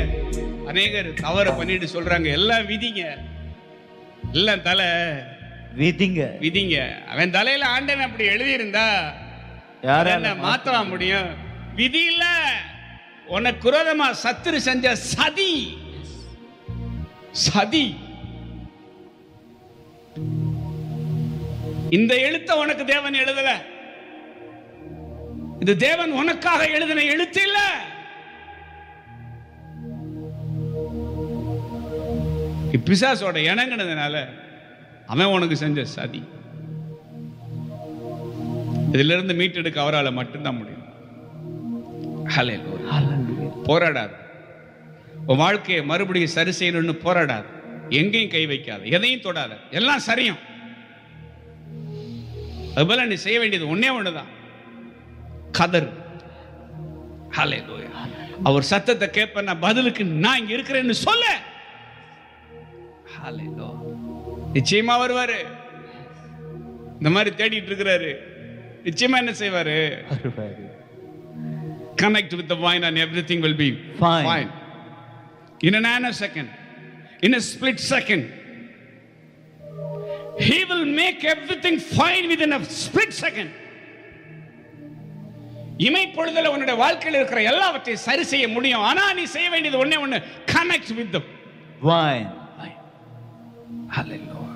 அநேகர் தவறு பண்ணிட்டு சொல்றாங்க, எல்லாம் விதிங்க, எல்லாம் தலை விதிங்க. விதிங்க. அவன் தலையில ஆண்டவன் அப்படி எழுதி இருந்தா யார மாத்தவா முடியும்? விதி இல்ல, உனக்கு குரோதமா சத்துரு செஞ்ச சதி. சதி. இந்த எழுத்த உனக்கு தேவன் எழுதல, இது தேவன் உனக்காக எழுதின எழுத்து இல்ல. பிசாசோட இணங்கினதுனால அவன் உனக்கு செஞ்ச சதி. இதுல இருந்து மீட்டெடுக்க அவரால் மட்டும்தான் முடியும். போராடாது, உன் வாழ்க்கையை மறுபடியும் சரி செய்யணும்னு போராடாது, எங்கேயும் கை வைக்காது, எதையும் தொடாத, எல்லாம் சரியும். அதுபோல நீ செய்ய வேண்டியது ஒன்னே ஒண்ணுதான், கதறு. அவர் சத்தத்தை கேட்ப, நான் பதிலுக்கு நான் இங்க இருக்கிறேன்னு சொல்ல. நிச்சயமா வருவாரு. இந்த மாதிரி தேடிட்டு இருக்கிறாரு, நிச்சயமா என்ன செய்வாரு? Connect with the vine and everything will be fine. In a nanosecond, in a split second, he will make everything fine within a split second. இமைப்பொழுதுல உன்னுடைய வாழ்க்கையில் இருக்கிற எல்லாவற்றையும் சரி செய்ய முடியும். ஆனா நீ செய்ய வேண்டியது ஒண்ணே ஒண்ணு, connect with the vine. Hallelujah.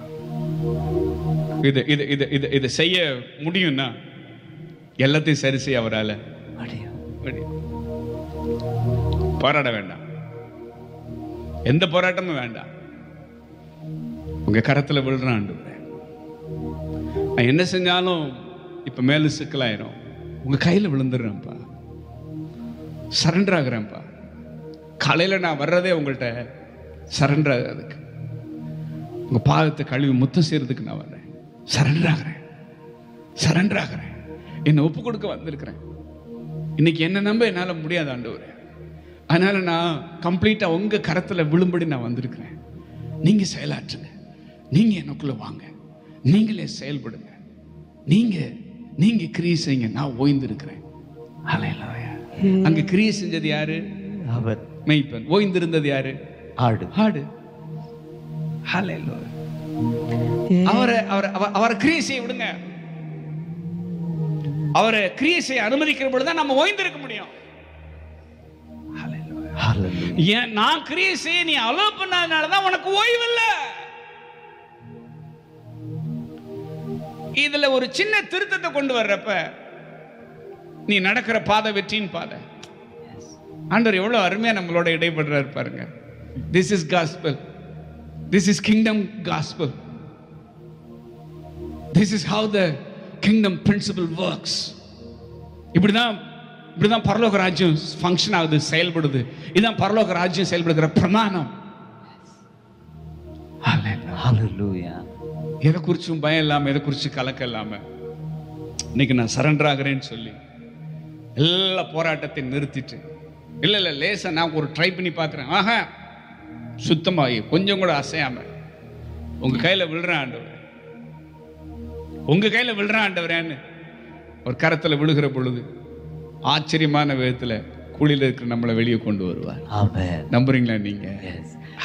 இது செய்ய முடியும்னா எல்லாத்தையும் சரி செய்ய அவரால போராட வேண்டாம், எந்த போராட்டமும் வேண்டாம். உங்க கரத்துல விழுறான், நான் என்ன செஞ்சாலும் இப்ப மேல சிக்கலாயிரும், உங்க கையில விழுந்துடுறேன்ப்பா, சரண்டர் ஆகுறேன்ப்பா. காலையில நான் வர்றதே உங்கள்கிட்ட சரண்டர் ஆகுறதுக்கு, உங்க பாதத்தை கழுவி முத்தம் செய்யறதுக்கு நான் வர்றேன். சரண்டர் ஆகிறேன், சரண்டர் ஆகிறேன், என்னை ஒப்பு கொடுக்க வந்திருக்கிறேன். இன்னைக்கு என்ன நம்ப என்னால முடியாது ஆண்டவரே, அதனால நான் கம்ப்ளீட்டா உங்க கரத்துல விழும்படி நான் வந்திருக்கிறேன். நீங்க செயலாற்றுங்க, நீங்க எனக்குள்ள வாங்க, நீங்களே செயல்படுங்க, நீங்க கிரியை செய்யுங்க, நான் ஓய்ந்து இருக்கிறேன். அங்க கிரியை செஞ்சது யாரு? அவர் மெய்ப்பன். ஓய்ந்து இருந்தது யாரு? ஆடு. ஆடு. அவரை கிரியை செய்ய விடுங்க. அவரை கிரியை செய்ய அனுமதிக்கிற பொழுதுதான் நம்ம ஓய்ந்து இருக்க முடியும். நான் கிரியை செய்ய நீ அலோவ் பண்ணாதனாலதான் உனக்கு ஓய்வு இல்ல. இதுல ஒரு சின்ன திருத்தத்தை கொண்டு வர்றப்ப நீ நடக்கிற பாதை வெற்றியின் பாதை. ஆண்டவர் எவ்வளவு அருமையா நம்மளோட இடைப்படுறாரு பாருங்க. This is gospel, this is kingdom gospel, this is how the kingdom principal works. இப்படிதான் பரலோக ராஜ்யம் ஃபங்க்ஷன் ஆகுது, செயல்படுது. இதுதான் பரலோக ராஜ்யம் செயல்படுகிற பிரமாணம். ஹல்லேலூயா. எதை குறிச்சும் பயம் இல்லாம, எதை குறிச்சு கலக்க இல்லாம, இன்னைக்கு நான் சரண்டர் ஆகிறேன்னு சொல்லி எல்லா போராட்டத்தை நிறுத்திட்டு, இல்ல லேசா நான் ஒரு ட்ரை பண்ணி பார்க்கிறேன், ஆஹா சுத்தமாகி கொஞ்சம் கூட அசையாம உங்க கையில விழுறேன் ஆண்டவரே, உங்க கையில விழுறேன் ஆண்டவரேன்னு ஒரு கரத்துல விழுகிற பொழுது ஆச்சரியமான விதத்துல குழியில இருக்கிற நம்மளை வெளியே கொண்டு வருவார். நம்புறீங்களா நீங்க?